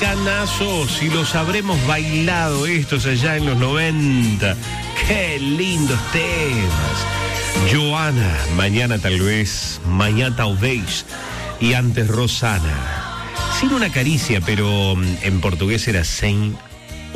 clasicanazo, si los habremos bailado estos allá en los 90. Qué lindos temas. Joana, mañana tal vez, mañana tal vez, y antes Rosana. Sin una caricia, pero en portugués era Sem